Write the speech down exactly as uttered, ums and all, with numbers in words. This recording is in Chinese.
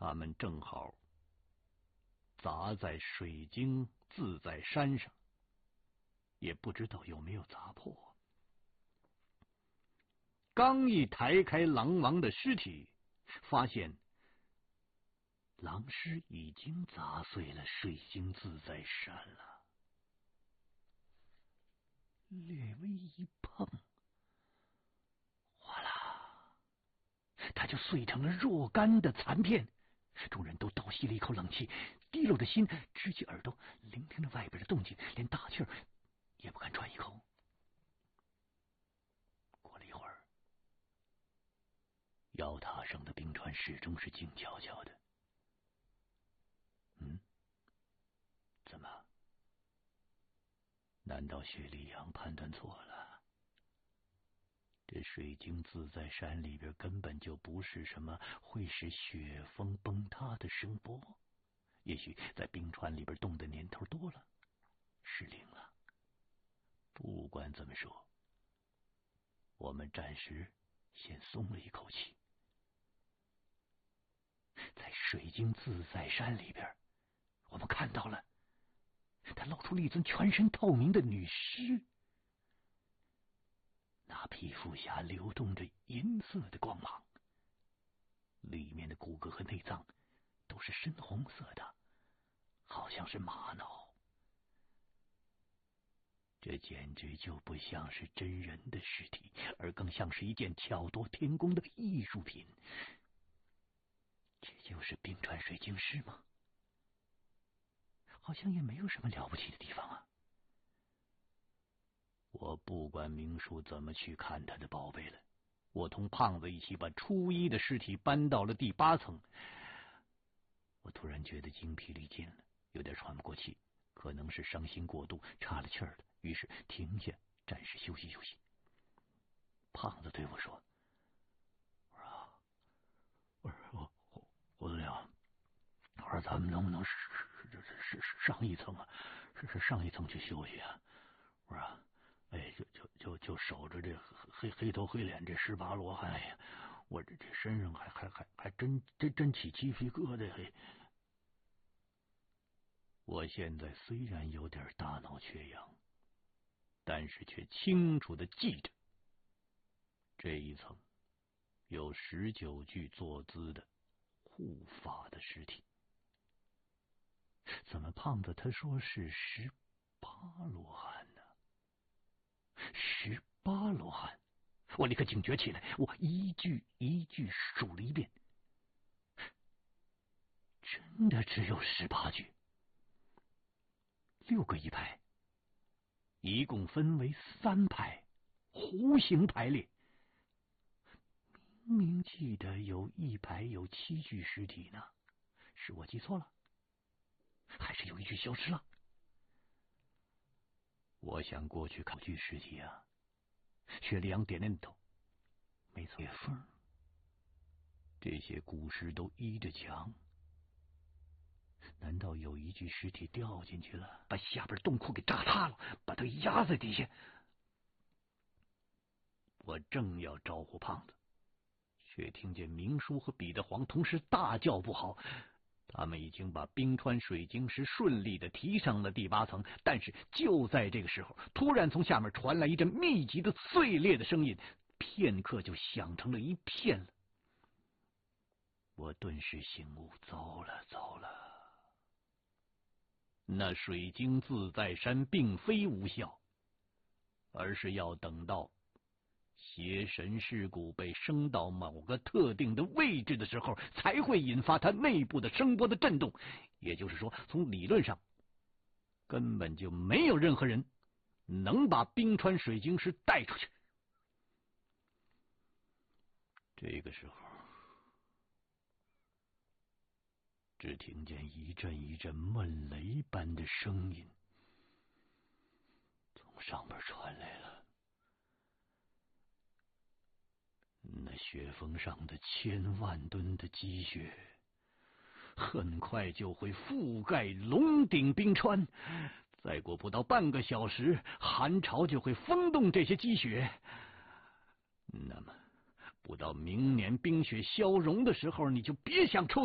他们正好砸在水晶自在山上，也不知道有没有砸破。刚一抬开狼王的尸体，发现狼尸已经砸碎了水晶自在山了。略微一碰，哗啦，它就碎成了若干的残片。众人都倒吸了一口冷气，提溜着心，支起耳朵，聆听着外边的动静，连大气儿也不敢喘一口。过了一会儿，瑶塔上的冰川始终是静悄悄的。嗯，怎么？难道薛礼阳判断错了？这水晶自在山里边根本就不是什么会使雪峰崩塌的声波，也许在冰川里边冻的年头多了，失灵了。不管怎么说，我们暂时先松了一口气。在水晶自在山里边，我们看到了他露出了一尊全身透明的女尸，那皮肤下流动着银色的光芒，里面的骨骼和内脏都是深红色的，好像是玛瑙。这简直就不像是真人的尸体，而更像是一件巧夺天工的艺术品。这就是冰川水晶石吗？好像也没有什么了不起的地方啊。我不管明叔怎么去看他的宝贝了，我同胖子一起把初一的尸体搬到了第八层。我突然觉得精疲力尽了，有点喘不过气，可能是伤心过度，岔了气儿了，于是停下，暂时休息休息。胖子对我说：“我说，我说我我我子良，我说咱们能不能是是是是上一层啊？是是上一层去休息啊？我说。”哎，就就就就守着这黑黑头黑脸这十八罗汉呀，我这这身上还还还还真真真起鸡皮疙瘩嘿！我现在虽然有点大脑缺氧，但是却清楚的记着，这一层有十九具坐姿的护法的尸体。怎么胖子他说是十八罗汉呢？十八罗汉，我立刻警觉起来，我一句一句数了一遍，真的只有十八具，六个一排，一共分为三排，弧形排列。明明记得有一排有七具尸体呢，是我记错了，还是有一具消失了？我想过去考据尸体啊。薛礼阳点点头，没错，裂缝，这些古尸都依着墙，难道有一具尸体掉进去了，把下边洞窟给炸塌了，把它压在底下？我正要招呼胖子，却听见明叔和彼得黄同时大叫不好。他们已经把冰川水晶石顺利的提上了第八层，但是就在这个时候，突然从下面传来一阵密集的碎裂的声音，片刻就响成了一片了。我顿时醒悟，糟了糟了，那水晶自在山并非无效，而是要等到邪神尸骨被升到某个特定的位置的时候，才会引发它内部的声波的震动。也就是说，从理论上，根本就没有任何人能把冰川水晶石带出去。这个时候，只听见一阵一阵闷雷般的声音从上边传来了。那雪峰上的千万吨的积雪很快就会覆盖龙顶冰川，再过不到半个小时，寒潮就会封冻这些积雪。那么不到明年冰雪消融的时候，你就别想出